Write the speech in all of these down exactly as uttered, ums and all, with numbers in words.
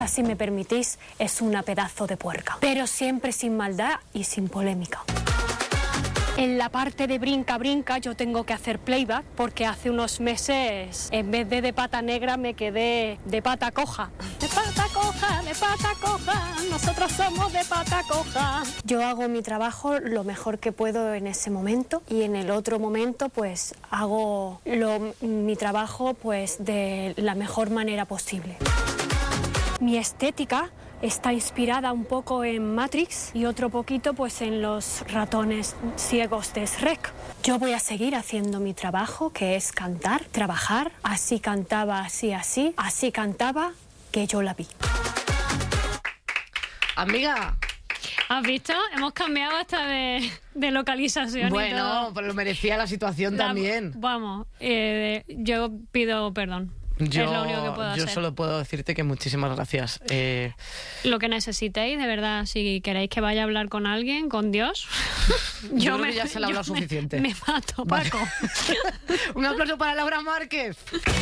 Si me permitís, es una pedazo de puerca, pero siempre sin maldad y sin polémica. En la parte de brinca, brinca, yo tengo que hacer playback porque hace unos meses, en vez de de pata negra, me quedé de pata coja. De pata coja, de pata coja, nosotros somos de pata coja. Yo hago mi trabajo lo mejor que puedo en ese momento y en el otro momento pues hago lo, mi trabajo pues de la mejor manera posible. Mi estética está inspirada un poco en Matrix y otro poquito pues en los ratones ciegos de Shrek. Yo voy a seguir haciendo mi trabajo, que es cantar, trabajar. Así cantaba, así, así. Así cantaba, que yo la vi. Amiga. ¿Has visto? Hemos cambiado hasta de, de localización. Bueno, y todo. pero lo merecía la situación la, también. Vamos, eh, yo pido perdón. Yo, es lo único que puedo yo hacer. solo puedo decirte que muchísimas gracias. Eh... Lo que necesitéis, de verdad, si queréis que vaya a hablar con alguien, con Dios. yo, yo creo me, que ya se le ha hablado suficiente. Me, me mato, Paco. Vale. Un aplauso para Laura Márquez.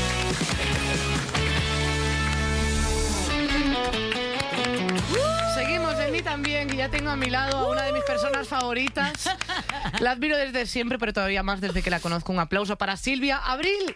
Seguimos en mí también, que ya tengo a mi lado a una de mis personas favoritas. La admiro desde siempre, pero todavía más desde que la conozco. Un aplauso para Silvia Abril.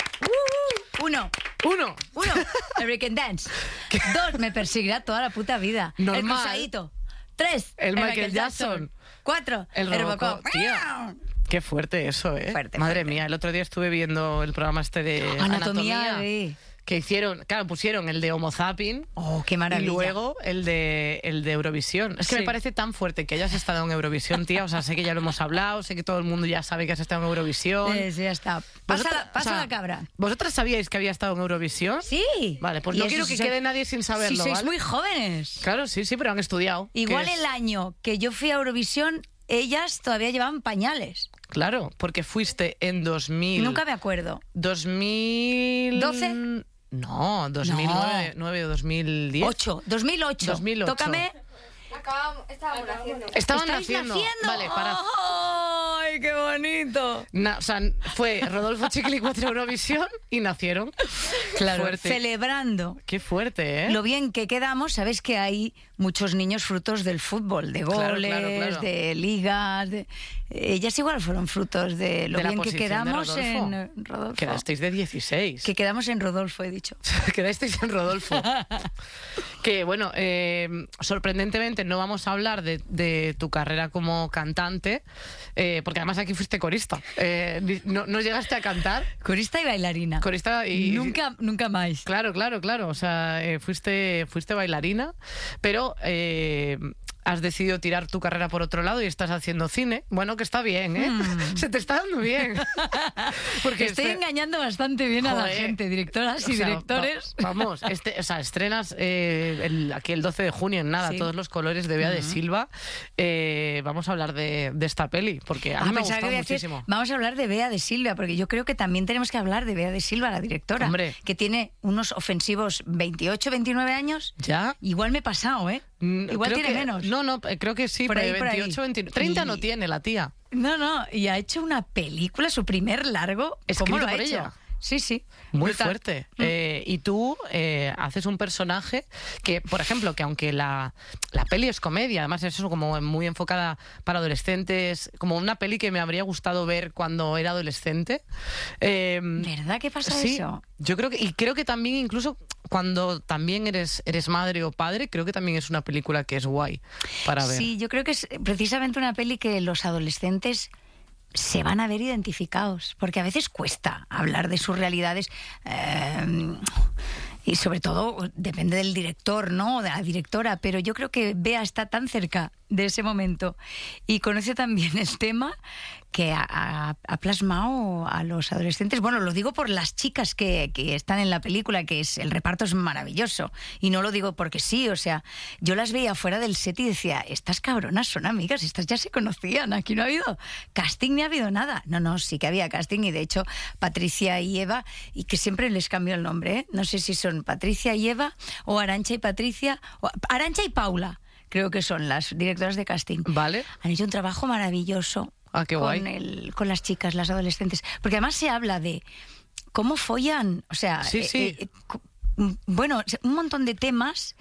Uh, uno. Uno. Uno. El break and dance. ¿Qué? Dos. Me perseguirá toda la puta vida. Normal. El cruzadito. Tres. El, el Michael, Michael Jackson. Jackson. Cuatro. El, el Robocop. Tía, qué fuerte eso, ¿eh? Fuerte, Madre fuerte. mía, el otro día estuve viendo el programa este de Anatomía. Anatomía De... que hicieron, claro, pusieron el de Homo Zapping. Oh, qué maravilla. Y luego el de, el de Eurovisión. Es que sí. Me parece tan fuerte que hayas estado en Eurovisión, tía. O sea, sé que ya lo hemos hablado, sé que todo el mundo ya sabe que has estado en Eurovisión. Sí, sí, ya está. Pasa, la, pasa o sea, la cabra. ¿Vosotras sabíais que había estado en Eurovisión? Sí. Vale, pues no quiero que sois, quede nadie sin saberlo, si sois ¿vale? muy jóvenes. Claro, sí, sí, pero han estudiado. Igual el año que yo fui a Eurovisión, ellas todavía llevaban pañales. Claro, porque fuiste en dos mil... Nunca me acuerdo. dos mil... ¿doce? No, dos mil nueve, nueve o dos mil diez. ocho, dos mil ocho. dos mil ocho. Tócame. Acabamos, estábamos naciendo. Estaban naciendo. naciendo. Vale, para. ¡Ay, qué bonito! Na, o sea, fue Rodolfo Chiquilicuatre Eurovisión y nacieron. Claro, fuerte. Celebrando. Qué fuerte, ¿eh? Lo bien que quedamos, sabes que hay muchos niños frutos del fútbol, de goles, claro, claro, claro. de ligas. De... Ellas igual fueron frutos de lo de bien que quedamos en Rodolfo. Quedasteis de dieciséis. Que quedamos en Rodolfo, he dicho. Quedasteis en Rodolfo. Que bueno, eh, sorprendentemente no vamos a hablar de, de tu carrera como cantante, eh, porque además aquí fuiste corista. Eh, no, no llegaste a cantar. Corista y bailarina. Corista y... Nunca, nunca más. Claro, claro, claro. O sea, eh, fuiste, fuiste bailarina, pero... Eh, has decidido tirar tu carrera por otro lado y estás haciendo cine. Bueno, que está bien, ¿eh? Mm. Se te está dando bien. Porque estoy este... engañando bastante bien Joder. a la gente, directoras y o sea, directores. Va, vamos, este, o sea, estrenas eh, el, aquí el doce de junio en nada, sí. Todos los colores de Bea uh-huh. de Silva. Eh, vamos a hablar de, de esta peli, porque a mí ah, me ha gustado muchísimo. Decir, vamos a hablar de Bea de Silva, porque yo creo que también tenemos que hablar de Bea de Silva, la directora. Hombre. Que tiene unos ofensivos veintiocho, veintinueve años. ¿Ya? Igual me he pasado, ¿eh? Mm, Igual creo tiene que, menos. No, no, creo que sí, por ahí, veintiocho, veintinueve. treinta y... no tiene la tía. No, no, y ha hecho una película, su primer largo. ¿Cómo lo ha por hecho? Ella. Sí, sí. Muy brutal. fuerte. Mm. Eh, y tú eh, haces un personaje que, por ejemplo, que aunque la, la peli es comedia, además es eso como muy enfocada para adolescentes, como una peli que me habría gustado ver cuando era adolescente. Eh, ¿Verdad que pasa sí, eso? Yo creo que, y creo que también incluso cuando también eres, eres madre o padre, creo que también es una película que es guay para ver. Sí, yo creo que es precisamente una peli que los adolescentes se van a ver identificados, porque a veces cuesta hablar de sus realidades eh, y sobre todo depende del director, ¿no? De la directora, pero yo creo que Bea está tan cerca de ese momento y conoce también el tema que ha, ha, ha plasmado a los adolescentes. Bueno, lo digo por las chicas que, que están en la película, que es el reparto es maravilloso. Y no lo digo porque sí, o sea, yo las veía fuera del set y decía, estas cabronas son amigas, estas ya se conocían, aquí no ha habido casting ni ha habido nada. No, no, sí que había casting y de hecho Patricia y Eva, y que siempre les cambio el nombre, ¿eh? No sé si son Patricia y Eva o Arantxa y Patricia, o Arantxa y Paula, creo que son las directoras de casting. Vale. Han hecho un trabajo maravilloso. Ah, qué guay. Con, el, con las chicas, las adolescentes. Porque además se habla de cómo follan, o sea, sí, sí. Eh, eh, bueno, un montón de temas.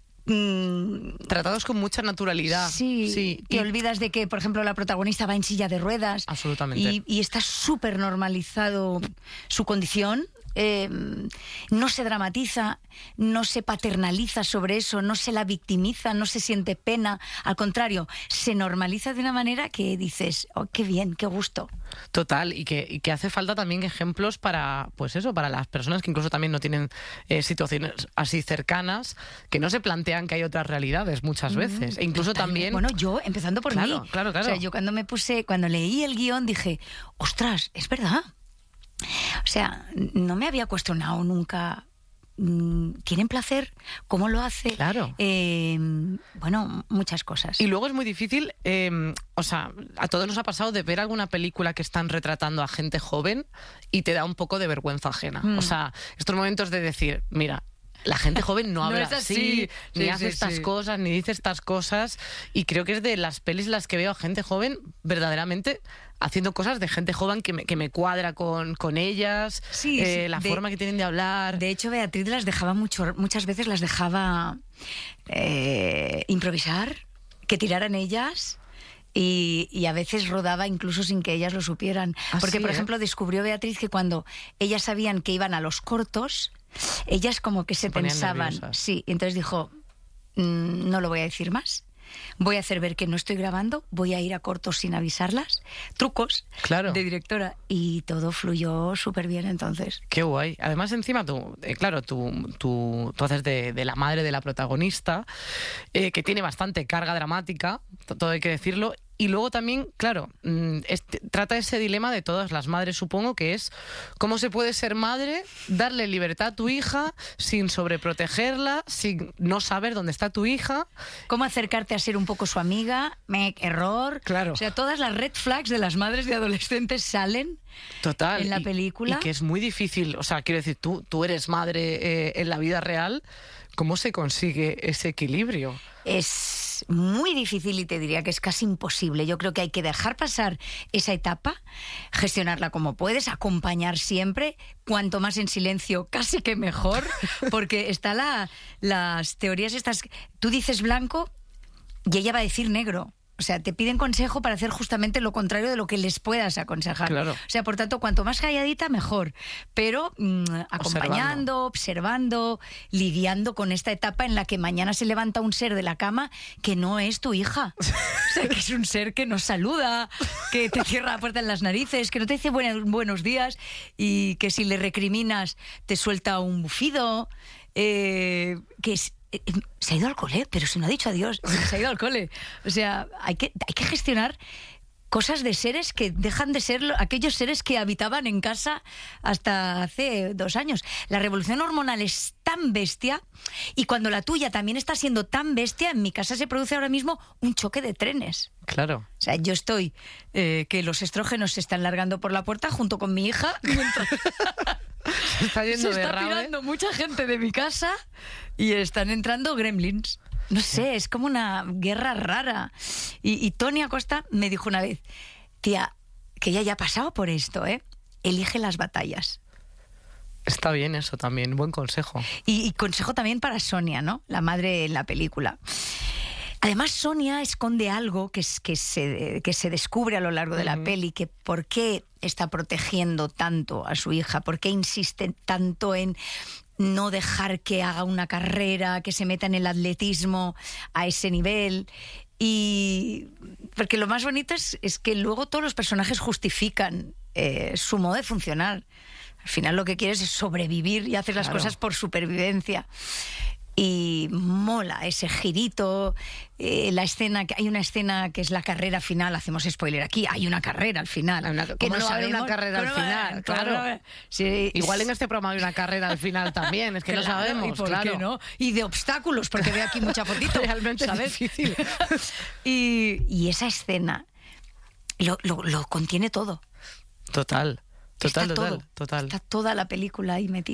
Mm, Tratados con mucha naturalidad. Sí, sí. te y... olvidas de que, por ejemplo, la protagonista va en silla de ruedas. Absolutamente. Y, y está súper normalizado su condición. Eh, no se dramatiza, no se paternaliza sobre eso, no se la victimiza, no se siente pena. Al contrario, se normaliza de una manera que dices, oh, qué bien, qué gusto. Total, y que, y que hace falta también ejemplos para, pues eso, para las personas que incluso también no tienen eh, situaciones así cercanas, que no se plantean que hay otras realidades muchas veces. E incluso Totalmente. también... Bueno, yo, empezando por Claro, mí. claro, claro. O sea, yo cuando me puse, cuando leí el guión dije, ostras, es verdad. O sea, no me había cuestionado nunca. ¿Tienen placer? ¿Cómo lo hace? Claro. Eh, bueno, muchas cosas. Y luego es muy difícil, eh, o sea, a todos nos ha pasado de ver alguna película que están retratando a gente joven y te da un poco de vergüenza ajena. Mm. O sea, estos momentos de decir, mira, la gente joven no habla no es así, así, ni sí, hace sí, estas sí. cosas, ni dice estas cosas. Y creo que es de las pelis las que veo a gente joven verdaderamente haciendo cosas de gente joven que me, que me cuadra con, con ellas, sí, eh, sí, la de, forma que tienen de hablar. De hecho, Beatriz las dejaba mucho, muchas veces las dejaba eh, improvisar, que tiraran ellas. Y, y a veces rodaba incluso sin que ellas lo supieran. ¿Ah, Porque, sí, por eh? ejemplo, descubrió Beatriz que cuando ellas sabían que iban a los cortos, ellas como que se, Se ponían pensaban... nerviosas. Sí, entonces dijo, mmm, no lo voy a decir más. Voy a hacer ver que no estoy grabando, voy a ir a cortos sin avisarlas. Trucos Claro. de directora. Y todo fluyó súper bien entonces. Qué guay. Además, encima, tú, eh, claro, tú, tú, tú haces de, de la madre de la protagonista, eh, que tiene bastante carga dramática, todo hay que decirlo. Y luego también, claro, este, trata ese dilema de todas las madres, supongo, que es cómo se puede ser madre, darle libertad a tu hija sin sobreprotegerla, sin no saber dónde está tu hija. Cómo acercarte a ser un poco su amiga, me, error. Claro. O sea, todas las red flags de las madres de adolescentes salen Total. en la y, película. Y que es muy difícil, o sea, quiero decir, tú, tú eres madre eh, en la vida real, ¿cómo se consigue ese equilibrio? Es muy difícil y te diría que es casi imposible. Yo creo que hay que dejar pasar esa etapa, gestionarla como puedes, acompañar siempre, cuanto más en silencio, casi que mejor, porque está la, las teorías estas. Tú dices blanco y ella va a decir negro. O sea, te piden consejo para hacer justamente lo contrario de lo que les puedas aconsejar. Claro. O sea, por tanto, cuanto más calladita, mejor. Pero mmm, acompañando, observando, lidiando con esta etapa en la que mañana se levanta un ser de la cama que no es tu hija. O sea, que es un ser que nos saluda, que te cierra la puerta en las narices, que no te dice buenos, buenos días y que si le recriminas te suelta un bufido, eh, que es... Se ha ido al cole, pero si no ha dicho adiós, se ha ido al cole. O sea, hay que, hay que gestionar cosas de seres que dejan de ser aquellos seres que habitaban en casa hasta hace dos años. La revolución hormonal es tan bestia y cuando la tuya también está siendo tan bestia, en mi casa se produce ahora mismo un choque de trenes. Claro. O sea, yo estoy, eh, que los estrógenos se están largando por la puerta junto con mi hija. Mientras... Se está yendo se de está rave. pirando mucha gente de mi casa y están entrando gremlins. No sé, es como una guerra rara. Y, y Tony Acosta me dijo una vez, tía, que ella ya ha pasado por esto, ¿eh? Elige las batallas. Está bien eso también, buen consejo. Y, y consejo también para Sonia, ¿no? La madre en la película. Además, Sonia esconde algo que, es, que, se, que se descubre a lo largo de la uh-huh. peli, que por qué está protegiendo tanto a su hija, por qué insiste tanto en no dejar que haga una carrera, que se meta en el atletismo a ese nivel. Y porque lo más bonito es, es que luego todos los personajes justifican eh, su modo de funcionar. Al final lo que quieres es sobrevivir y hacer las Claro. cosas por supervivencia. Y mola ese girito, eh, la escena, que hay una escena que es la carrera final, hacemos spoiler aquí, hay una carrera al final. Una, que ¿Cómo no no va a haber una sabemos? carrera al ¿Cómo va a final? haber? Claro. Claro. Sí, Igual en este programa hay una carrera al final también, es que claro, no sabemos. ¿y por claro. qué no? Y de obstáculos, porque veo aquí mucha fotito. Realmente ¿sabes? es difícil. y, y esa escena lo, lo, lo contiene todo. Total, total, Está total, todo. total. Está toda la película ahí metida.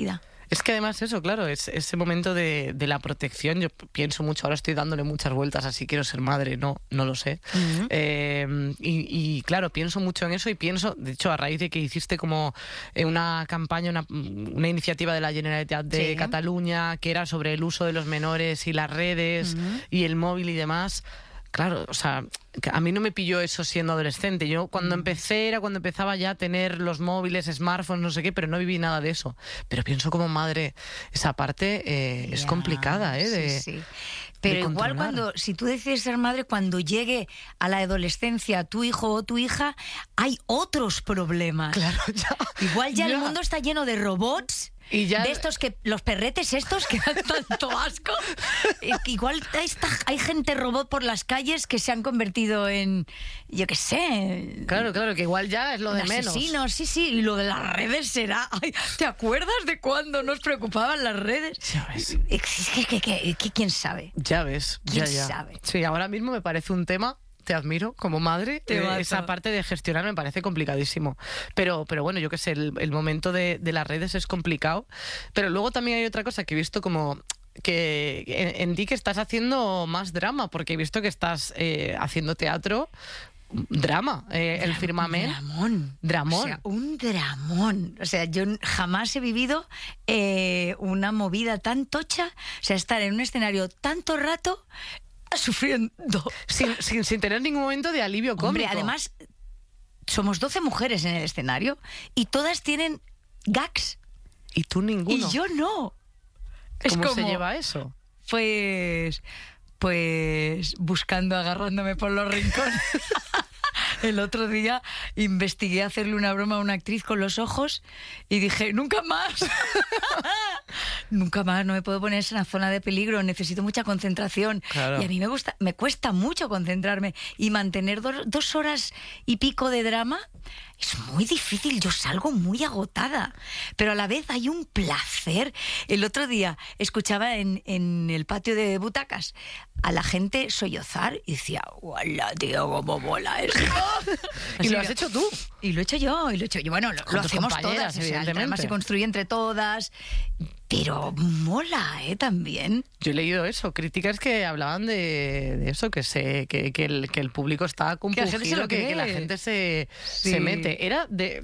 Es que además eso, claro, es ese momento de, de la protección. Yo pienso mucho, ahora estoy dándole muchas vueltas, así quiero ser madre, no, no lo sé. Uh-huh. eh, y, y claro, pienso mucho en eso y pienso, de hecho, a raíz de que hiciste como una campaña, una, una iniciativa de la Generalitat de sí. Cataluña, que era sobre el uso de los menores y las redes uh-huh. y el móvil y demás. Claro, o sea, a mí no me pilló eso siendo adolescente. Yo cuando mm. empecé era cuando empezaba ya a tener los móviles, smartphones, no sé qué, pero no viví nada de eso. Pero pienso como madre, esa parte eh, yeah, es complicada, ¿eh? De, sí, sí. Pero igual cuando, si tú decides ser madre, cuando llegue a la adolescencia tu hijo o tu hija, hay otros problemas. Claro, ya. Igual ya, ya el mundo está lleno de robots. Y ya... De estos que, los perretes estos que dan tanto asco. Igual está, hay gente robot por las calles que se han convertido en, yo qué sé. Claro, claro, que igual ya es lo de menos. Asesinos, sí, sí, y lo de las redes será... Ay, ¿te acuerdas de cuando nos preocupaban las redes? Ya ves. ¿Qué, qué, qué, qué, ¿Quién sabe? Ya ves, ¿Quién ya, ya. sabe? Sí, ahora mismo me parece un tema... Te admiro como madre, eh, esa parte de gestionar me parece complicadísimo. Pero, pero bueno, yo qué sé, el, el momento de, de las redes es complicado. Pero luego también hay otra cosa que he visto como que en, en ti que estás haciendo más drama, porque he visto que estás eh, haciendo teatro. Drama, eh, el Firmament. Dramón. Dramón. O sea, un dramón. O sea, yo jamás he vivido eh, una movida tan tocha, o sea, estar en un escenario tanto rato sufriendo. Sin, sin, sin tener ningún momento de alivio cómico. Hombre, además, somos doce mujeres en el escenario y todas tienen gags. Y tú ninguno. Y yo no. Es ¿Cómo como, se lleva eso? Pues... Pues buscando, agarrándome por los rincones. El otro día investigué hacerle una broma a una actriz con los ojos y dije, nunca más. Nunca más, no me puedo poner en una zona de peligro, necesito mucha concentración. Claro. Y a mí me gusta, me cuesta mucho concentrarme y mantener do, dos horas y pico de drama. Es muy difícil, yo salgo muy agotada, pero a la vez hay un placer. El otro día escuchaba en, en el patio de butacas a la gente sollozar y decía, ¡guala, tío, cómo mola esto! ¿Y lo has hecho tú? Y lo he hecho yo, y lo he hecho yo. Bueno, lo, lo hacemos todas, o sea, el drama se construye entre todas, pero mola, ¿eh? También. Yo he leído eso, críticas que hablaban de, de eso, que se que, que, el, que el público está compungido, que, que la gente se, sí. se mete. Era de...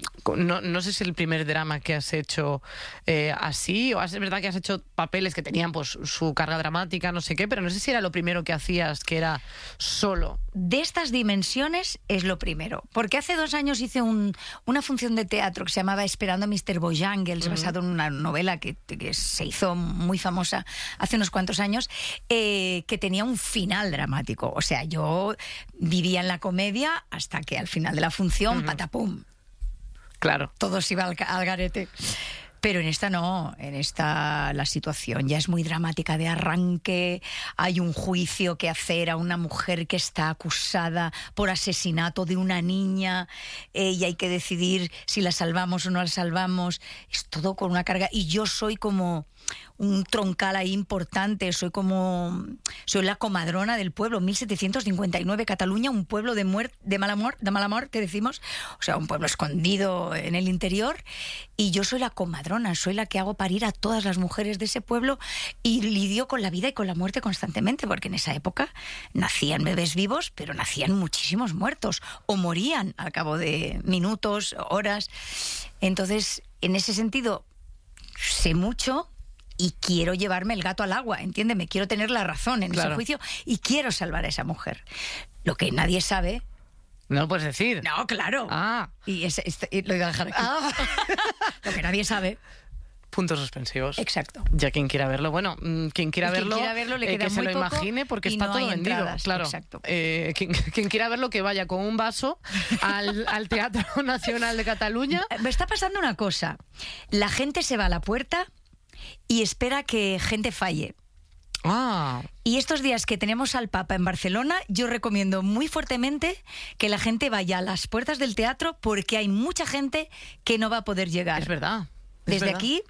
No, no sé si el primer drama que has hecho eh, así, o es verdad que has hecho papeles que tenían pues su carga dramática, no sé qué, pero no sé si era lo primero que hacías, que era solo. De estas dimensiones es lo primero, porque hace dos años hice un, una función de teatro que se llamaba Esperando a mister Bojangles, uh-huh. basado en una novela que, que se hizo muy famosa hace unos cuantos años, eh, que tenía un final dramático. O sea, yo vivía en la comedia hasta que al final de la función, uh-huh. patapum. Claro. Todo se iba al, al garete. Pero en esta no, en esta la situación ya es muy dramática de arranque, hay un juicio que hacer a una mujer que está acusada por asesinato de una niña eh, y hay que decidir si la salvamos o no la salvamos, es todo con una carga y yo soy como un troncal ahí importante, soy como soy la comadrona del pueblo, mil setecientos cincuenta y nueve, Cataluña, un pueblo de muerte, de mala muerte, de mala muerte decimos, o sea, un pueblo escondido en el interior y yo soy la comadrona, soy la que hago parir a todas las mujeres de ese pueblo y lidio con la vida y con la muerte constantemente, porque en esa época nacían bebés vivos, pero nacían muchísimos muertos o morían al cabo de minutos, horas. Entonces, en ese sentido, sé mucho y quiero llevarme el gato al agua, entiéndeme, quiero tener la razón en claro. ese juicio y quiero salvar a esa mujer. Lo que nadie sabe... No lo puedes decir. No, claro. Ah. Y, ese, este, y lo iba a dejar aquí. Ah. Lo que nadie sabe... Puntos suspensivos. Exacto. Ya quien quiera verlo, bueno, quien quiera quien verlo, quiera verlo le eh, queda que se muy lo poco imagine porque y está no todo hay vendido. entradas. Claro. Exacto. Eh, quien, quien quiera verlo que vaya con un vaso al, al Teatro Nacional de Cataluña. Me está pasando una cosa. La gente se va a la puerta y espera que gente falle. Ah. Y estos días que tenemos al Papa en Barcelona, yo recomiendo muy fuertemente que la gente vaya a las puertas del teatro porque hay mucha gente que no va a poder llegar. Es verdad. Es Desde verdad. aquí,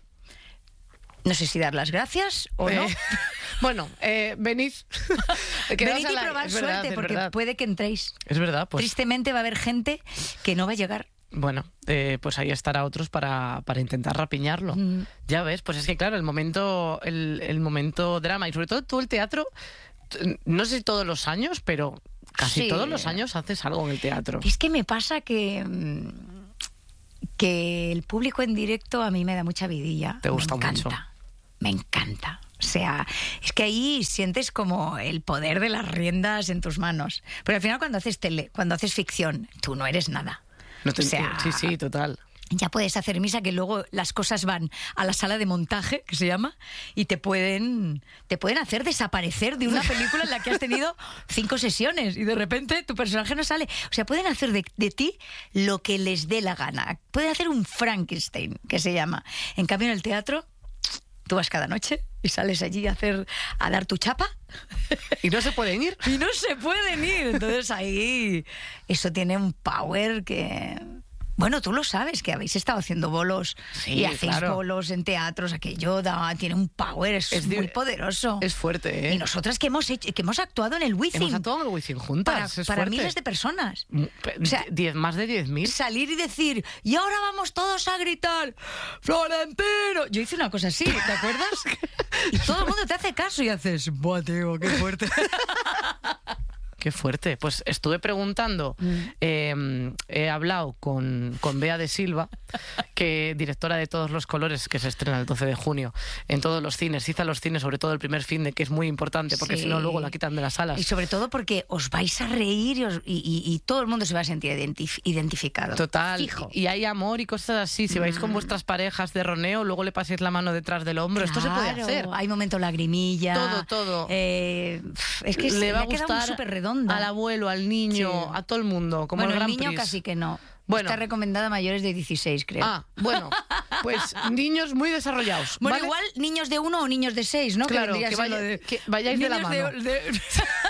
no sé si dar las gracias o eh, no. Bueno, eh, venid. Venid y la... probar es suerte verdad, porque verdad. puede que entréis. Es verdad, pues. Tristemente va a haber gente que no va a llegar. bueno, eh, pues ahí estará otros para, para intentar rapiñarlo. Mm. Ya ves, pues es que claro, el momento, el, el momento drama y sobre todo todo el teatro, no sé si todos los años, pero casi sí. todos los años haces algo en el teatro. Es que me pasa que, que el público en directo a mí me da mucha vidilla. Te gusta me encanta, mucho. Me encanta. O sea, es que ahí sientes como el poder de las riendas en tus manos. Pero al final cuando haces tele, cuando haces ficción, tú no eres nada. No te o sea, sí, sí, total. Ya puedes hacer misa, que luego las cosas van a la sala de montaje, que se llama, y te pueden, te pueden hacer desaparecer de una película en la que has tenido cinco sesiones y de repente tu personaje no sale. O sea, pueden hacer de, de ti lo que les dé la gana. Pueden hacer un Frankenstein, que se llama. En cambio, en el teatro, tú vas cada noche y sales allí a hacer, a dar tu chapa. Y no se pueden ir. Y no se pueden ir. Entonces ahí eso tiene un power que... Bueno, tú lo sabes, que habéis estado haciendo bolos sí, y hacéis claro. bolos en teatros, aquello da, tiene un power, es, es muy poderoso. Es fuerte, ¿eh? Y nosotras que hemos hecho, que hemos actuado en el Wizzing. Hemos actuado en el Wizzing juntas, Para, es para fuerte. miles de personas. O sea, diez, más de diez mil. Salir y decir, y ahora vamos todos a gritar, ¡Florentino! Yo hice una cosa así, ¿te acuerdas? Y todo el mundo te hace caso y haces, ¡buah, tío, qué fuerte! Qué fuerte. Pues estuve preguntando, mm. eh, he hablado con, con Bea de Silva, que directora de Todos los Colores, que se estrena el doce de junio en todos los cines. Hizo los cines, sobre todo el primer fin de, que es muy importante, porque sí. si no luego la quitan de las salas. Y sobre todo porque os vais a reír y, os, y, y, y todo el mundo se va a sentir identif- identificado. Total. Fijo. Y hay amor y cosas así. Si mm. vais con vuestras parejas de roneo, luego le paséis la mano detrás del hombro. Claro, esto se puede hacer. Hay momento lagrimilla. Todo, todo. Eh, es que le se, va me a gustar súper redonda. Al abuelo, al niño, sí. a todo el mundo. Como bueno, el Gran el niño Prix. casi que no. Bueno. Está recomendada a mayores de dieciséis, creo. Ah, bueno, pues niños muy desarrollados. Bueno, ¿vale? igual niños de uno o niños de seis, ¿no? Claro, que, que, vaya, de... que vayáis de la mano. De, de...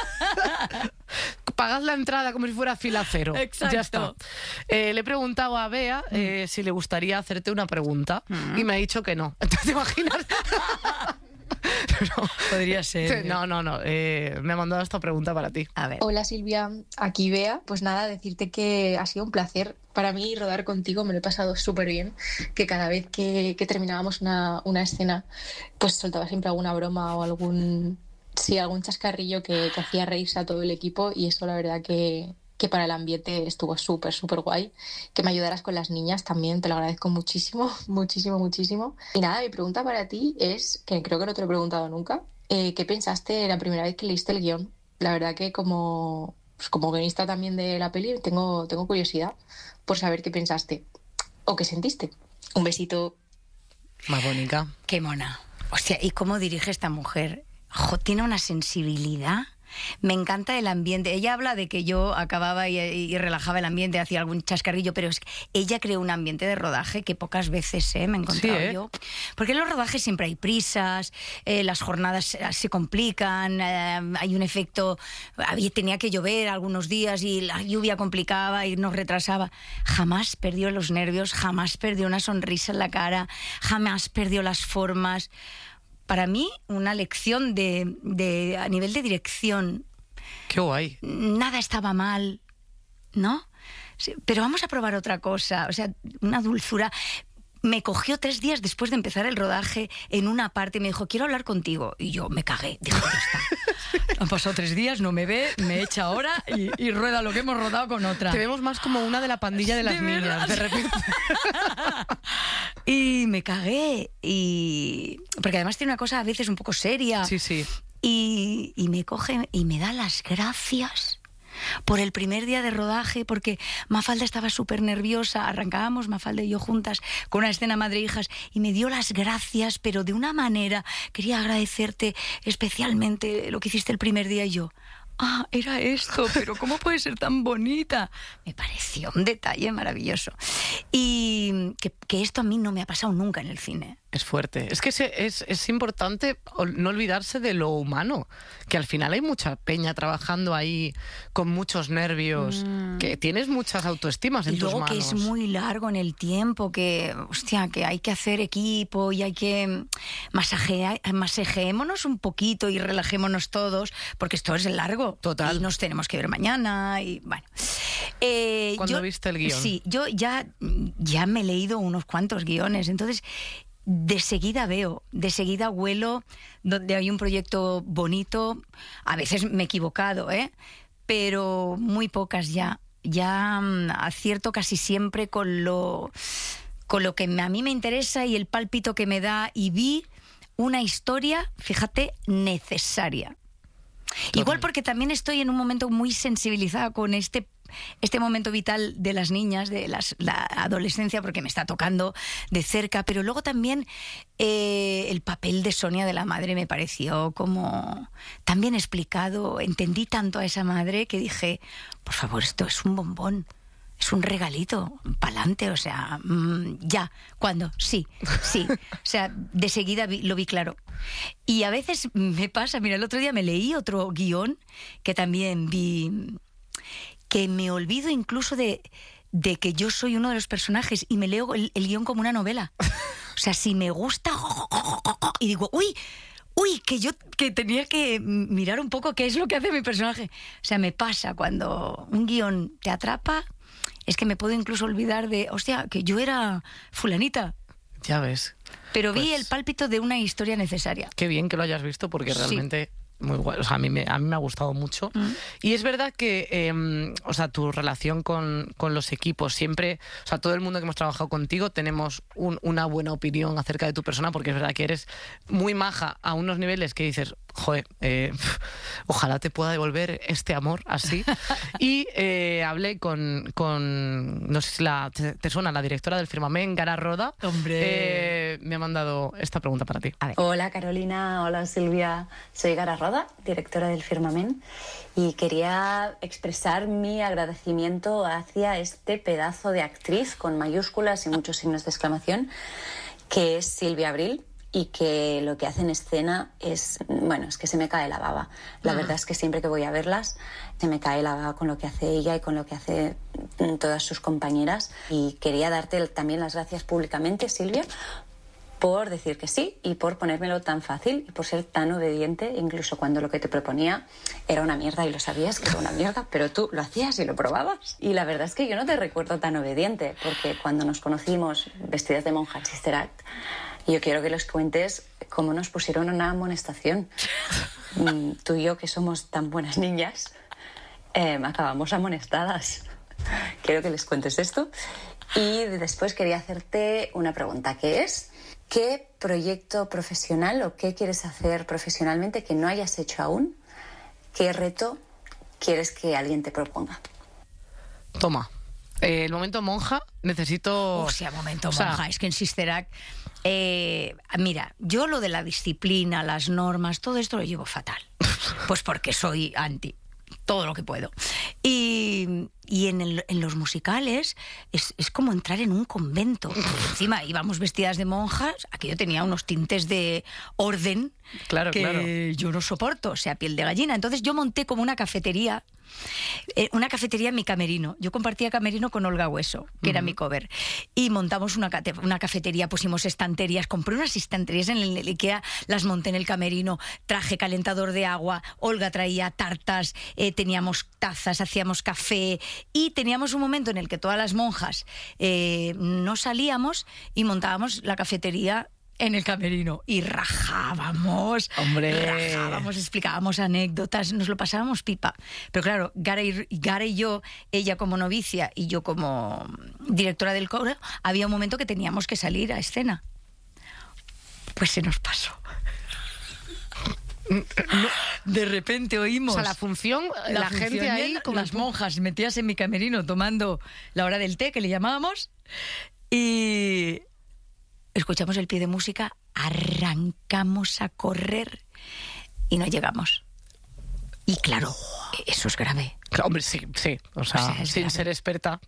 Pagad la entrada como si fuera fila cero. Exacto. Ya está. Eh, le he preguntado a Bea eh, si le gustaría hacerte una pregunta mm. y me ha dicho que no. Entonces, ¿te imaginas? No, podría ser. No, no, no. Eh, me ha mandado esta pregunta para ti. A ver. Hola Silvia, aquí Bea. Pues nada, decirte que ha sido un placer para mí rodar contigo, me lo he pasado súper bien, que cada vez que, que terminábamos una, una escena, pues soltaba siempre alguna broma o algún, sí, algún chascarrillo que, que hacía reírse a todo el equipo y eso la verdad que... que para el ambiente estuvo súper, súper guay. Que me ayudaras con las niñas también, te lo agradezco muchísimo, muchísimo, muchísimo. Y nada, mi pregunta para ti es, que creo que no te lo he preguntado nunca, eh, ¿qué pensaste la primera vez que leíste el guión? La verdad que como, pues como guionista también de la peli tengo, tengo curiosidad por saber qué pensaste o qué sentiste. Un besito. Más bonita. Qué mona. Hostia, ¿y cómo dirige esta mujer? Jo, tiene una sensibilidad... Me encanta el ambiente. Ella habla de que yo acababa y, y relajaba el ambiente, hacía algún chascarrillo, pero es que ella creó un ambiente de rodaje que pocas veces eh, me he encontrado sí, ¿eh? yo. Porque en los rodajes siempre hay prisas, eh, las jornadas se complican, eh, hay un efecto... Había, tenía que llover algunos días y la lluvia complicaba y nos retrasaba. Jamás perdió los nervios, jamás perdió una sonrisa en la cara, jamás perdió las formas... Para mí, una lección de, de a nivel de dirección. ¡Qué guay! Nada estaba mal, ¿no? Sí, pero vamos a probar otra cosa. O sea, una dulzura. Me cogió tres días después de empezar el rodaje en una parte y me dijo, quiero hablar contigo. Y yo me cagué. Dije, ya está. Han pasado tres días, no me ve, me echa ahora y, y rueda lo que hemos rodado con otra. Te vemos más como una de la pandilla de las de niñas, verdad. de repente. Y me cagué. Y... Porque además tiene una cosa a veces un poco seria. Sí, sí. Y, y me coge y me da las gracias por el primer día de rodaje, porque Mafalda estaba súper nerviosa. Arrancábamos Mafalda y yo juntas con una escena madre e hijas y me dio las gracias, pero de una manera. Quería agradecerte especialmente lo que hiciste el primer día. Y yo, ah, era esto, pero ¿cómo puede ser tan bonita? Me pareció un detalle maravilloso. Y que, que esto a mí no me ha pasado nunca en el cine. Es fuerte. Es que es, es, es importante no olvidarse de lo humano, que al final hay mucha peña trabajando ahí con muchos nervios, mm. que tienes muchas autoestimas en y tus luego manos. Que es muy largo en el tiempo, que, hostia, que hay que hacer equipo y hay que masajear, masajémonos un poquito y relajémonos todos, porque esto es largo. Total. Y nos tenemos que ver mañana y bueno. Eh, Cuando yo, viste el guión. Sí, yo ya, ya me he leído unos cuantos guiones, entonces de seguida veo, de seguida huelo donde hay un proyecto bonito. A veces me he equivocado, ¿eh? Pero muy pocas ya. Ya mm, acierto casi siempre con lo, con lo que a mí me interesa y el pálpito que me da, y vi una historia, fíjate, necesaria. Total. Igual porque también estoy en un momento muy sensibilizada con este, este momento vital de las niñas, de las, la adolescencia, porque me está tocando de cerca, pero luego también eh, el papel de Sonia, de la madre, me pareció como tan bien explicado. Entendí tanto a esa madre que dije, por favor, esto es un bombón. Es un regalito, pa'lante, o sea, mmm, ya, ¿cuándo? Sí, sí, o sea, de seguida vi, lo vi claro. Y a veces me pasa, mira, el otro día me leí otro guión que también vi, que me olvido incluso de, de que yo soy uno de los personajes y me leo el, el guión como una novela. O sea, si me gusta, y digo, uy, uy, que yo que tenía que mirar un poco qué es lo que hace mi personaje. O sea, me pasa cuando un guión te atrapa. Es que me puedo incluso olvidar de, hostia, que yo era fulanita. Ya ves. Pero vi pues, el pálpito de una historia necesaria. Qué bien que lo hayas visto, porque sí. realmente... Muy guay. O sea, a mí me, a mí me ha gustado mucho. Mm. Y es verdad que, eh, o sea, tu relación con, con los equipos, siempre, o sea, todo el mundo que hemos trabajado contigo tenemos un, una buena opinión acerca de tu persona, porque es verdad que eres muy maja a unos niveles que dices, joder, eh, ojalá te pueda devolver este amor así. Y eh, hablé con, con, no sé si la, te, te suena, la directora del Firmament, Gara Roda. Hombre. Eh, me ha mandado esta pregunta para ti. A ver. Hola Carolina, hola Silvia, soy Gara Roda, directora del Firmament, y quería expresar mi agradecimiento hacia este pedazo de actriz con mayúsculas y muchos signos de exclamación, que es Silvia Abril, y que lo que hace en escena es, bueno, es que se me cae la baba. La ah. verdad es que siempre que voy a verlas se me cae la baba con lo que hace ella y con lo que hace todas sus compañeras. Y quería darte también las gracias públicamente, Silvia, por decir que sí y por ponérmelo tan fácil y por ser tan obediente, incluso cuando lo que te proponía era una mierda y lo sabías que era una mierda, pero tú lo hacías y lo probabas. Y la verdad es que yo no te recuerdo tan obediente, porque cuando nos conocimos vestidas de monja en Sister Act, yo quiero que les cuentes cómo nos pusieron una amonestación. Tú y yo, que somos tan buenas niñas, eh, acabamos amonestadas. Quiero que les cuentes esto. Y después quería hacerte una pregunta, que es: ¿qué proyecto profesional o qué quieres hacer profesionalmente que no hayas hecho aún? ¿Qué reto quieres que alguien te proponga? Toma. Eh, el momento monja, necesito... O sea, momento o sea, monja, es que en Sister Act... Eh, mira, yo lo de la disciplina, las normas, todo esto lo llevo fatal. Pues porque soy anti todo lo que puedo. Y, y en, el, en los musicales es, es como entrar en un convento. Encima íbamos vestidas de monjas, aquello tenía unos tintes de orden, claro, que claro. yo no soporto, o sea, piel de gallina. Entonces yo monté como una cafetería, eh, una cafetería en mi camerino. Yo compartía camerino con Olga Hueso, que uh-huh. era mi cover. Y montamos una, una cafetería, pusimos estanterías, compré unas estanterías en el, el IKEA, las monté en el camerino, traje calentador de agua, Olga traía tartas, eh, teníamos tazas, hacíamos café, y teníamos un momento en el que todas las monjas eh, no salíamos y montábamos la cafetería en el camerino y rajábamos, Hombre. rajábamos, explicábamos anécdotas, nos lo pasábamos pipa. Pero claro, Gara y, Gara y yo, ella como novicia y yo como directora del coro, había un momento que teníamos que salir a escena. Pues se nos pasó. No, de repente oímos, o sea, la función, la, la gente función ahí con las monjas metidas en mi camerino tomando la hora del té, que le llamábamos, y escuchamos el pie de música, arrancamos a correr y no llegamos. Y claro, eso es grave. Hombre, sí, sí, o sea, o sea sin grave. Ser experta.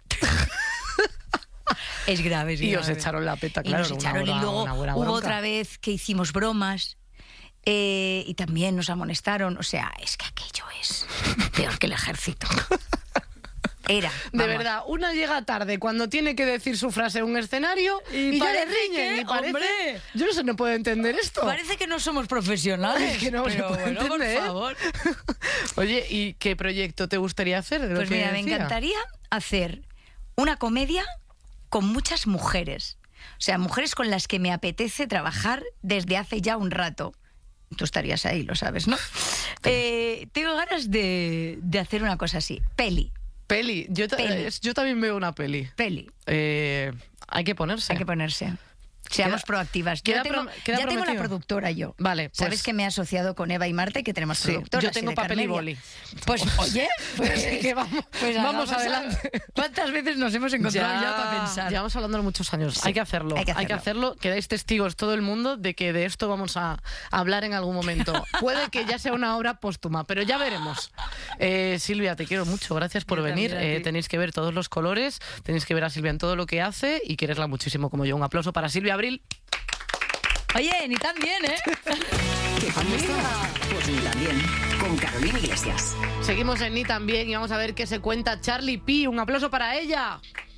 Es grave, es grave. Y os echaron la peta, claro. Y nos echaron, una, y luego una buena hubo bronca. Otra vez que hicimos bromas. Eh, y también nos amonestaron. O sea, es que aquello es peor que el ejército. Era. De vamos. verdad, una llega tarde cuando tiene que decir su frase en un escenario y, Y ya le parece riñen. que, y parece, hombre. yo no sé, no puedo entender esto. Parece que no somos profesionales. Es que no se pero puede bueno, por entender. favor. Oye, ¿y qué proyecto te gustaría hacer? De lo Pues que mira, me decía? encantaría hacer una comedia con muchas mujeres. O sea, mujeres con las que me apetece trabajar desde hace ya un rato. Tú estarías ahí, lo sabes, ¿no? Eh, tengo ganas de, de hacer una cosa así. Peli. Peli. Yo, ta- Peli. es- yo también veo una peli. Peli. Eh, hay que ponerse. Hay que ponerse. Seamos Queda- proactivas. queda Yo tengo, prom- queda ya tengo la prometido. productora yo. Vale, pues- Sabes que me he asociado con Eva y Marta, que tenemos Sí, productoras. yo tengo y de papel y Carmelia. boli. Pues, oye, pues, Así que vamos- vamos hagamos adelante. algo. ¿Cuántas veces nos hemos encontrado ya, para pensar? Llevamos hablando muchos años. Sí, hay que hacerlo. hay que Hay que hacerlo. hacerlo. Quedáis testigos todo el mundo de que de esto vamos a hablar en algún momento. Puede que ya sea una obra póstuma, pero ya veremos. Eh, Silvia, te quiero mucho. Gracias por Yo venir. también a Eh, ti. tenéis que ver todos los colores. Tenéis que ver a Silvia en todo lo que hace y quererla muchísimo como yo. Un aplauso para Silvia Abril. Oye, ni tan bien, ¿eh? ¿Qué contesta? Pues ni también. Con Carolina Iglesias. Seguimos en Ni también y vamos a ver qué se cuenta Charlie P. Un aplauso para ella.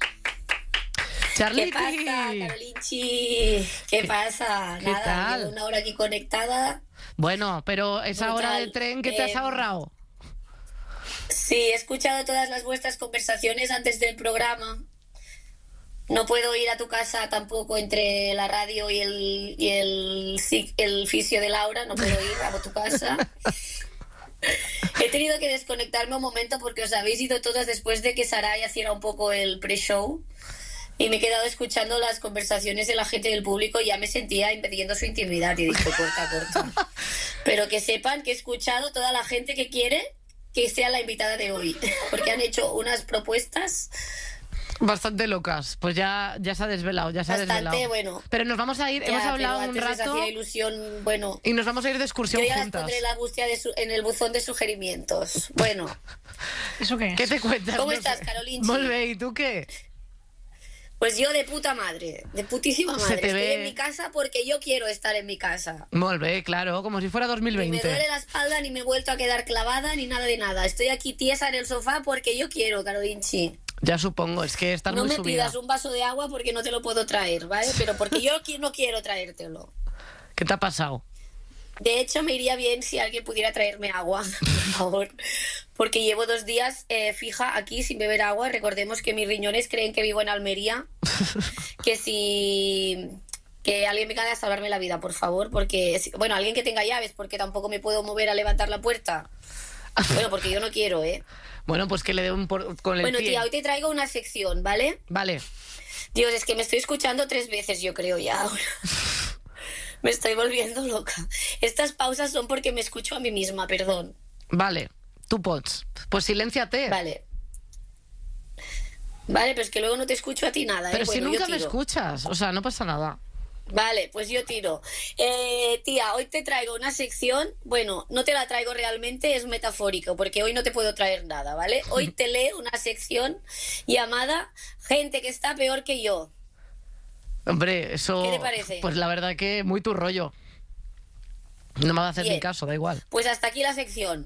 Charlie ¿Qué pasa, Carolinchi? ¿Qué pasa? ¿Qué Nada, tal? llevo una hora aquí conectada. Bueno, pero esa Brutal. hora de tren, ¿qué te has Eh, ahorrado? Sí, he escuchado todas las vuestras conversaciones antes del programa. No puedo ir a tu casa tampoco entre la radio y el, y el, si- el fisio de Laura. No puedo ir a tu casa. He tenido que desconectarme un momento porque os habéis ido todas después de que Saray hiciera un poco el pre-show. Y me he quedado escuchando las conversaciones de la gente del público y ya me sentía invadiendo su intimidad. Y dije, corta, corta. Pero que sepan que he escuchado toda la gente que quiere que sea la invitada de hoy. Porque han hecho unas propuestas Bastante locas. Pues ya, ya se ha desvelado, ya se ha bastante, desvelado. bueno. Pero nos vamos a ir, Ya, hemos pero hablado un antes les rato hacía ilusión, bueno. y nos vamos a ir de excursión Yo ya las juntas. pondré en la búsqueda de su- en el buzón de sugerimientos. Bueno, ¿Eso qué es? ¿Qué te cuentas? ¿Cómo No estás, sé. Carolinchi? Molt bé, ¿y tú qué? pues yo de puta madre, de putísima Se madre. te Estoy ve. en mi casa porque yo quiero estar en mi casa. Molt bé, claro, como si fuera dos mil Ni me veinte. duele la espalda, ni me he vuelto a quedar clavada, ni nada de nada. Estoy aquí tiesa en el sofá porque yo quiero, Carolinchi. Ya supongo, es que estás No muy me subida. pidas un vaso de agua porque no te lo puedo traer, ¿vale? Pero porque yo qui- no quiero traértelo. ¿Qué te ha pasado? De hecho, me iría bien si alguien pudiera traerme agua, por favor. Porque llevo dos días eh, fija aquí sin beber agua. Recordemos que mis riñones creen que vivo en Almería. Que si... Que alguien me a salvarme la vida, por favor. Porque, si- bueno, alguien que tenga llaves, porque tampoco me puedo mover a levantar la puerta. Bueno, porque yo no quiero, ¿eh? Bueno, pues que le dé un por... con el Bueno, pie. tía, hoy te traigo una sección, ¿vale? Vale. Dios, es que me estoy escuchando tres veces, yo creo ya ahora. Me estoy volviendo loca. Estas pausas son porque me escucho a mí misma, perdón. Vale, tú pots. Pues silénciate. Vale. Vale, pero es que luego no te escucho a ti nada, ¿eh? Pero si Bueno, yo nunca me tiro. escuchas, o sea, no pasa nada. Vale, pues yo tiro. Eh, tía, hoy te traigo una sección, bueno, no te la traigo realmente, es metafórico, porque hoy no te puedo traer nada, ¿vale? Hoy te leo una sección llamada Gente que está peor que yo. Hombre, eso... ¿Qué te parece? Pues la verdad que muy tu rollo. No me va a hacer Bien. ni caso, da igual. Pues hasta aquí la sección.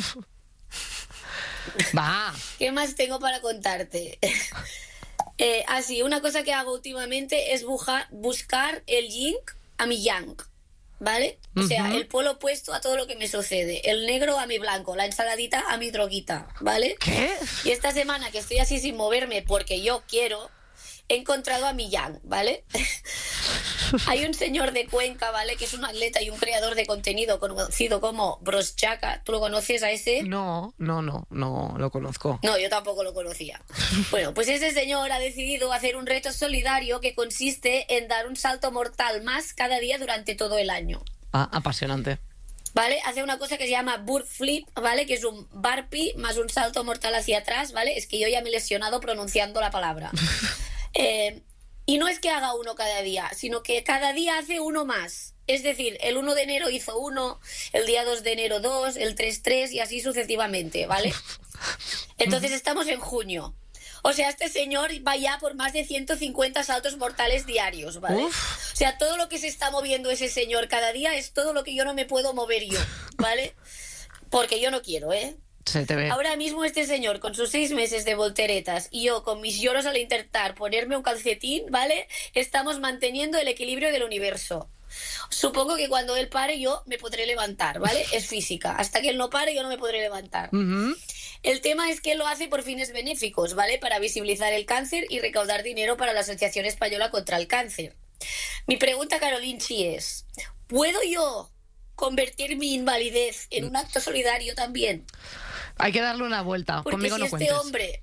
Va. ¿Qué más tengo para contarte? Eh, así, una cosa que hago últimamente es buja- buscar el yin a mi yang, ¿vale? O sea, Ujú. el polo opuesto a todo lo que me sucede. El negro a mi blanco, la ensaladita a mi droguita, ¿vale? ¿Qué? Y esta semana que estoy así sin moverme porque yo quiero, he encontrado a mi yang, ¿vale? Hay un señor de Cuenca, ¿vale? Que es un atleta y un creador de contenido conocido como Broschaka. ¿Tú lo conoces a ese? No, no, no, no lo conozco. No, yo tampoco lo conocía. Bueno, pues ese señor ha decidido hacer un reto solidario que consiste en dar un salto mortal más cada día durante todo el año. Ah, apasionante. ¿Vale? Hace una cosa que se llama burp flip, ¿vale? Que es un burpee más un salto mortal hacia atrás, ¿vale? Es que yo ya me he lesionado pronunciando la palabra. Eh, y no es que haga uno cada día, sino que cada día hace uno más. Es decir, el uno de enero hizo uno, el día dos de enero dos, el tres tres y así sucesivamente, ¿vale? Entonces estamos en junio. O sea, este señor va ya por más de ciento cincuenta saltos mortales diarios, ¿vale? Uf. O sea, todo lo que se está moviendo ese señor cada día es todo lo que yo no me puedo mover yo, ¿vale? Porque yo no quiero, ¿eh? Se te ve. Ahora mismo este señor con sus seis meses de volteretas y yo con mis lloros al intentar ponerme un calcetín, ¿vale? Estamos manteniendo el equilibrio del universo. Supongo que cuando él pare yo me podré levantar, ¿vale? Es física. Hasta que él no pare yo no me podré levantar. Uh-huh. El tema es que él lo hace por fines benéficos, ¿vale? Para visibilizar el cáncer y recaudar dinero para la Asociación Española contra el Cáncer. Mi pregunta, Carolinchi, es: ¿puedo yo convertir mi invalidez en un acto solidario también? Hay que darle una vuelta. Porque Conmigo si no este cuentes. hombre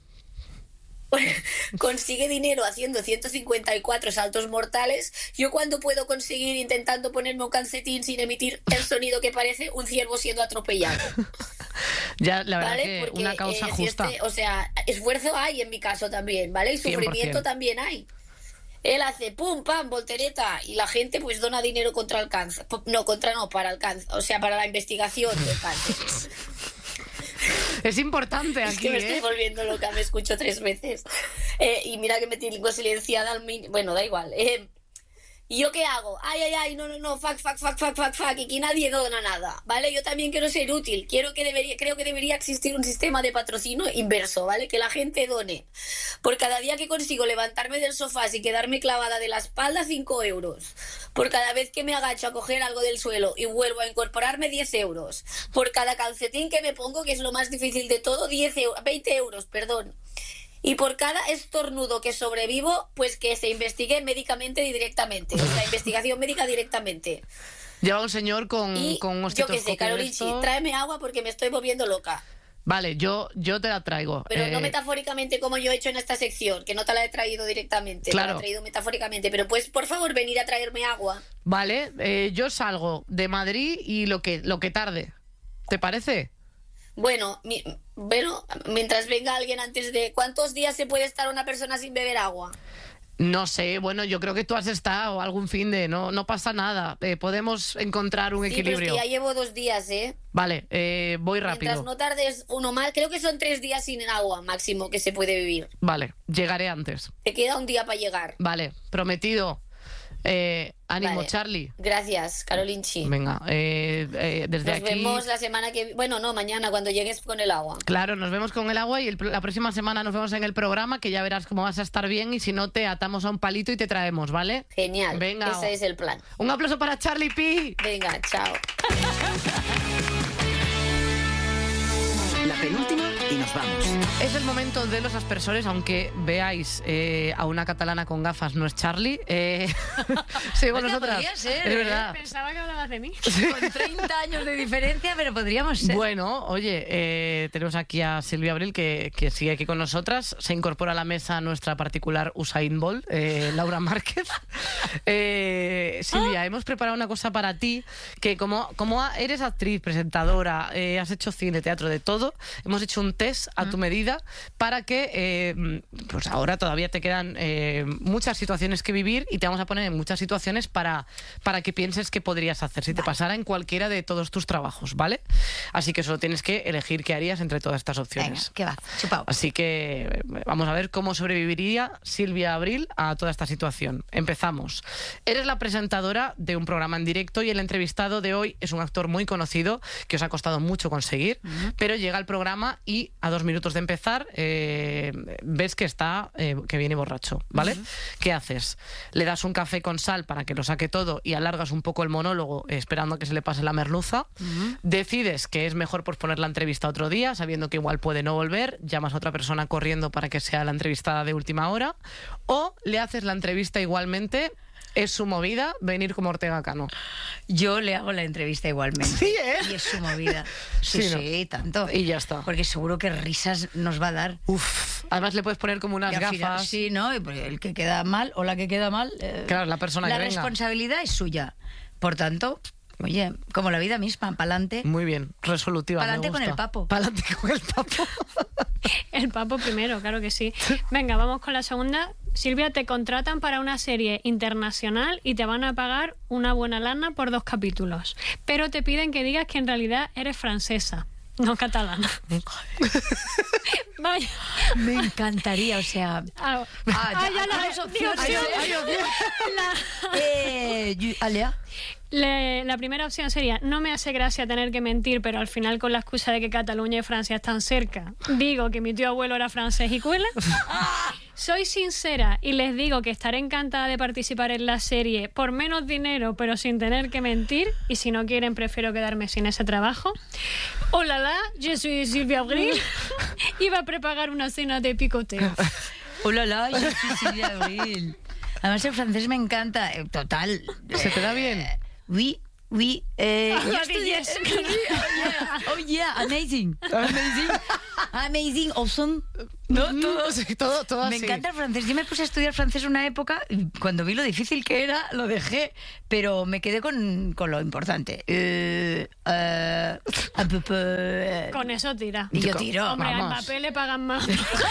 consigue dinero haciendo ciento cincuenta y cuatro saltos mortales, ¿yo cuándo puedo conseguir intentando ponerme un calcetín sin emitir el sonido que parece un ciervo siendo atropellado? Ya, la verdad ¿Vale? que Porque, una causa eh, si justa. este- o sea, esfuerzo hay en mi caso también, ¿vale? Y cien por sufrimiento ciento. también hay. Él hace pum, pam, voltereta y la gente pues dona dinero contra el cáncer. No, contra no, para el cáncer. O sea, para la investigación del cáncer. Es importante aquí, Es que me estoy ¿eh? volviendo loca, me escucho tres veces. Eh, y mira que me tengo silenciada al min... Bueno, da igual. Eh, ¿Y yo qué hago? Ay, ay, ay, no, no, no, fuck, fuck, fuck, fuck, fuck, fuck, y que nadie dona nada, ¿vale? Yo también quiero ser útil, quiero que debería, creo que debería existir un sistema de patrocinio inverso, ¿vale? Que la gente done. Por cada día que consigo levantarme del sofá sin quedarme clavada de la espalda, cinco euros. Por cada vez que me agacho a coger algo del suelo y vuelvo a incorporarme, diez euros. Por cada calcetín que me pongo, que es lo más difícil de todo, diez euros, veinte euros, perdón. Y por cada estornudo que sobrevivo, pues que se investigue médicamente directamente. O sea, investigación médica directamente. Lleva un señor con, Y con un yo qué sé, estetoscopio de Carolinchi, esto. tráeme agua porque me estoy volviendo loca. Vale, yo, yo te la traigo. Pero Eh, no metafóricamente como yo he hecho en esta sección, que no te la he traído directamente, Claro. te la he traído metafóricamente. Pero pues, por favor, venir a traerme agua. Vale, eh, yo salgo de Madrid y lo que, lo que tarde. ¿Te parece? Bueno, mi- bueno, mientras venga alguien antes de... ¿Cuántos días se puede estar una persona sin beber agua? No sé, bueno, yo creo que tú has estado algún fin de... No, no pasa nada. Eh, podemos encontrar un Sí, pero es equilibrio. que ya llevo dos días, ¿eh? Vale, eh, voy rápido. Mientras no tardes uno más, creo que son tres días sin agua máximo que se puede vivir. Vale, llegaré antes. Te queda un día para llegar. Vale, prometido. Eh, ánimo, Vale. Charlie. Gracias, Carolinchi. Venga, eh, eh, desde Nos aquí... vemos la semana que... Bueno, no, mañana cuando llegues con el agua. Claro, nos vemos con el agua y el- la próxima semana nos vemos en el programa, que ya verás cómo vas a estar bien, y si no te atamos a un palito y te traemos, ¿vale? Genial. Venga. Ese es el plan. Un aplauso para Charlie P. Venga, chao. La penúltima y nos vamos. Es el momento de los aspersores, aunque veáis eh, a una catalana con gafas, no es Charlie. Eh, sigo Oiga, nosotras. podría ser, es ¿eh? verdad. Pensaba que hablabas de mí. Con treinta años de diferencia, pero podríamos ser. Bueno, oye, eh, tenemos aquí a Silvia Abril, que, que sigue aquí con nosotras. Se incorpora a la mesa nuestra particular Usain Bolt, eh, Laura Márquez. Eh, Silvia, hemos preparado una cosa para ti, que como, como eres actriz, presentadora, eh, has hecho cine, teatro, de todo, hemos hecho un test a tu medida para que, eh, pues ahora todavía te quedan eh, muchas situaciones que vivir, y te vamos a poner en muchas situaciones para, para que pienses qué podrías hacer si te pasara en cualquiera de todos tus trabajos, ¿vale? Así que solo tienes que elegir qué harías entre todas estas Venga, opciones. ¿qué va? Chupao. Así que eh, vamos a ver cómo sobreviviría Silvia Abril a toda esta situación. Empezamos. Eres la presentadora de un programa en directo y el entrevistado de hoy es un actor muy conocido que os ha costado mucho conseguir, pero llega al programa y a dos minutos de empezar eh, ves que está, eh, que viene borracho, ¿vale? ¿Qué haces? Le das un café con sal para que lo saque todo y alargas un poco el monólogo eh, esperando a que se le pase la merluza. Decides que es mejor posponer la entrevista otro día, sabiendo que igual puede no volver, llamas a otra persona corriendo para que sea la entrevistada de última hora, o le haces la entrevista igualmente. Es su movida venir como Ortega Cano. Yo le hago la entrevista igualmente. Sí, ¿eh? Y es su movida. Sí, Sí, sí, ¿no? tanto. Y ya está. Porque seguro que risas nos va a dar. Uf. Además le puedes poner como unas Y al gafas. final, sí, ¿no? Y pues el que queda mal o la que queda mal. eh, Claro, la persona la que venga. responsabilidad es suya. Por tanto, oye, como la vida misma, pa'lante. Muy bien, resolutiva. Pa'lante me con gusta. el papo. Pa'lante con el papo. El papo primero, claro que sí. Venga, vamos con la segunda. Silvia, te contratan para una serie internacional y te van a pagar una buena lana por dos capítulos. Pero te piden que digas que en realidad eres francesa, no catalana. Vaya. Me encantaría, o sea. Ah, Ah, ah, ya, ya la hay dos opciones. Dios mío. Ay, Dios mío. La- Eh, yo- Alea. Le- la primera opción sería, no me hace gracia tener que mentir, pero al final con la excusa de que Cataluña y Francia están cerca, digo que mi tío abuelo era francés y cuela. Soy sincera y les digo que estaré encantada de participar en la serie por menos dinero, pero sin tener que mentir, y si no quieren prefiero quedarme sin ese trabajo. Hola, la, yo soy Silvia Abril. Iba a preparar una cena de picoteo. Hola, la, yo soy Silvia Abril. Además el francés me encanta, eh, total. ¿Se te da bien? Eh, oui, oui. Eh, Ah, yo ya estudié... dices. Oh yeah, oh yeah, amazing. Amazing. Amazing, awesome. No, todo, Sí, todo, todo me así. encanta el francés. Yo me puse a estudiar francés una época y cuando vi lo difícil que era, lo dejé, pero me quedé con, con lo importante. Eh, eh, un peu, peu, Con eso tira. y yo tiro. Hombre, a Vamos. Mbappé le pagan más.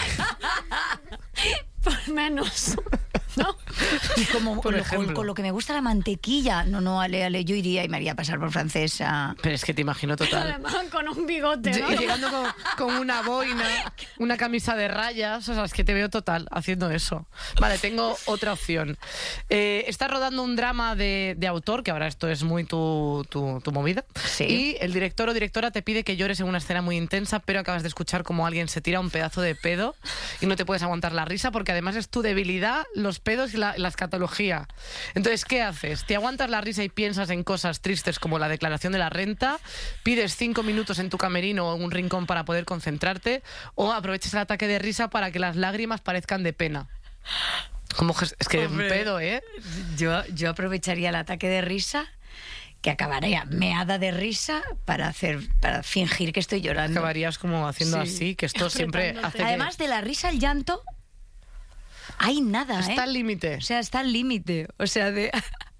Por menos. ¿No? Y como Por lo- ejemplo. con, con lo que me gusta la mantequilla. No, no, ale, ale, yo iría y me haría pasar por francesa. Pero es que te imagino total. Además, con un bigote, ¿no? Y llegando con, con una boina, una camisa de rayas, o sea, es que te veo total haciendo eso. Vale, tengo otra opción. Eh, estás rodando un drama de, de autor, que ahora esto es muy tu, tu, tu movida, Sí. y el director o directora te pide que llores en una escena muy intensa, pero acabas de escuchar como alguien se tira un pedazo de pedo y no te puedes aguantar la risa porque además es tu debilidad, los pedos y la, la escatología. Entonces, ¿qué haces? ¿Te aguantas la risa y piensas en cosas tristes como la declaración de la renta? ¿Pides cinco minutos en tu camerino o en un rincón para poder concentrarte? ¿O aprovechas el ataque de risa para que las lágrimas parezcan de pena? Como ges- es que Hombre. un pedo, ¿eh? Yo, yo aprovecharía el ataque de risa, que acabaría meada de risa, para hacer para fingir que estoy llorando. Acabarías como haciendo Sí. así, que esto siempre Apretándote. hace que... Además de la risa, el llanto, hay nada, Está ¿eh? al límite. O sea, está al límite. O sea, de...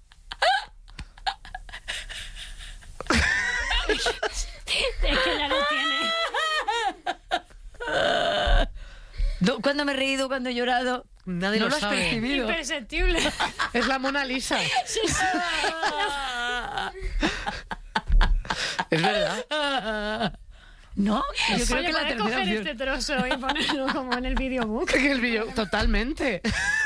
Es que ya lo tiene. Do- ¿Cuándo me he reído? ¿Cuándo he llorado? Nadie no lo lo has sabe. percibido. Imperceptible. Es la Mona Lisa. Es verdad. ¿No? Yo creo Oye, que la ¿puedes tercera coger opción... este trozo y ponerlo como en el videobook? Que el vídeo, totalmente.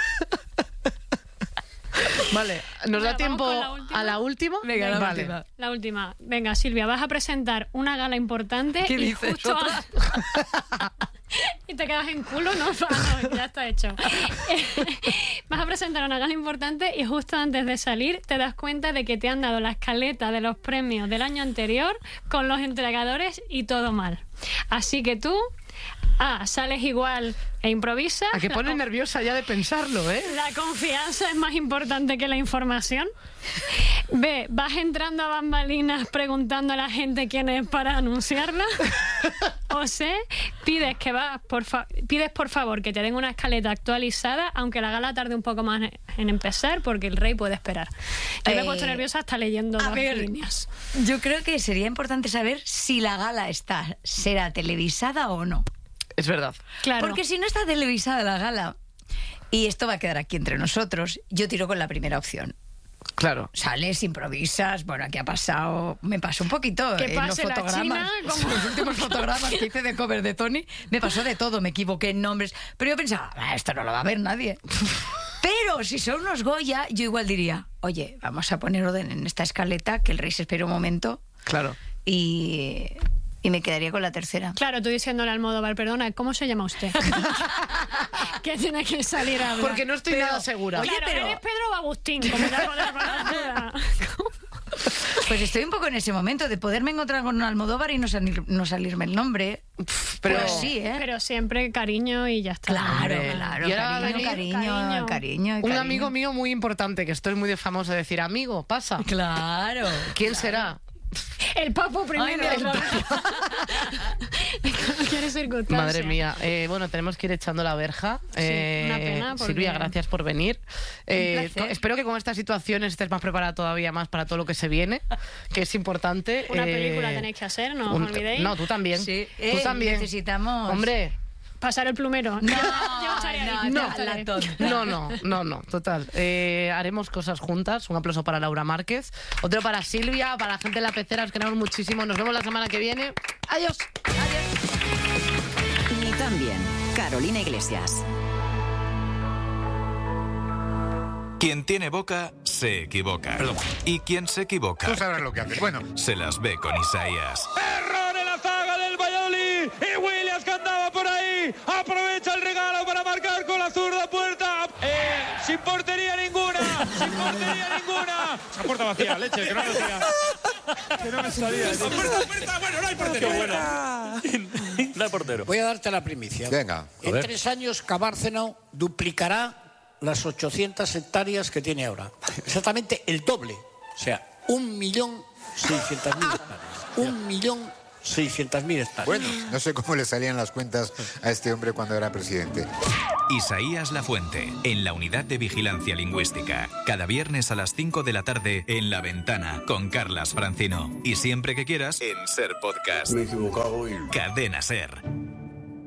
Vale, ¿nos da Venga, tiempo vamos con la última. a la última? Venga, la Vale. última. La última. Venga, Silvia, vas a presentar una gala importante ¿Qué y dices? justo ¿Otra? y te quedas en culo, ¿no? Ah, no, ya está hecho. Vas a presentar una gala importante y justo antes de salir te das cuenta de que te han dado la escaleta de los premios del año anterior con los entregadores y todo mal. Así que tú, A, sales igual e improvisas. A que pone nerviosa ya de pensarlo, ¿eh? La confianza es más importante que la información. B, vas entrando a bambalinas preguntando a la gente quién es para anunciarla. O C, pides que vas por fa- pides por favor que te den una escaleta actualizada, aunque la gala tarde un poco más en- en empezar, porque el rey puede esperar. Yo me he Eh, puesto nerviosa hasta leyendo a dos ver. líneas. Yo creo que sería importante saber si la gala está, será televisada o no. Es verdad. Claro. Porque si no está televisada la gala, y esto va a quedar aquí entre nosotros, yo tiro con la primera opción. Claro. Sales, improvisas, bueno, aquí ha pasado, me pasó un poquito Que en los pase la fotogramas, China, como- los últimos fotogramas que hice de cover de Tony, me pasó de todo, me equivoqué en nombres, pero yo pensaba, "Ah, esto no lo va a ver nadie". Pero si son unos Goya, yo igual diría, oye, vamos a poner orden en esta escaleta, que el rey se espere un momento, Claro. y, y me quedaría con la tercera. Claro, tú diciéndole al Almodóvar, perdona, ¿cómo se llama usted? Que tiene que salir a hablar. Porque no estoy Pero- nada segura. Oye, Claro, pero- eres Pedro Agustín, como ya podrás conocer. Pues estoy un poco en ese momento de poderme encontrar con un Almodóvar y no, salir- no salirme el nombre. Pero Pues sí, ¿eh? Pero siempre cariño y ya está. Claro, Hombre. claro, Y ahora va a cariño, venir- cariño, Cariño. cariño, un cariño. amigo mío muy importante, que estoy muy de famoso de decir, amigo, pasa. Claro. ¿Quién será? El papo primero. Ay, no. No quiere circunstancia. Madre mía. Eh, bueno, tenemos que ir echando la verja. Eh, una pena, porque- Silvia, gracias por venir. Eh, placer. co- espero que con esta situación estés más preparada todavía más para todo lo que se viene, que es importante. Una Eh, película tenéis que hacer, no os un- olvidéis. No, tú también. Sí. Tú Eh, también. necesitamos- Hombre. Pasar el plumero. No, Yo estaré ahí, no, yo no, estaré. la tonta. No, no, no, no, total. Eh, haremos cosas juntas. Un aplauso para Laura Márquez. Otro para Silvia, para la gente de la pecera. Os queremos muchísimo. Nos vemos la semana que viene. Adiós. Ni tan bien. Carolina Iglesias. Quien tiene boca se equivoca. Perdón. Y quien se equivoca... Tú sabrás lo que haces. Bueno. Se las ve con Isaías. ¡Error en la zaga del Valladolid! Y Williams, que andaba por ahí, aprovecha el regalo para marcar con la zurda puerta. Eh, sin portería ninguna, sin portería ninguna. Esa puerta vacía, leche, que no me salía. Que no me salía. Esa puerta, puerta, bueno, no hay portero. Qué buena. No hay portero. Voy a darte la primicia. Venga. En tres años, Cabárceno duplicará las ochocientas hectáreas que tiene ahora. Exactamente el doble. O sea, un millón seiscientas mil hectáreas. Un millón seiscientas mil hectáreas. Bueno, no sé cómo le salían las cuentas a este hombre cuando era presidente. Isaías Lafuente, en la Unidad de Vigilancia Lingüística. Cada viernes a las cinco de la tarde en La Ventana con Carlas Francino. Y siempre que quieras en Ser Podcast. Me he equivocado y... Cadena Ser.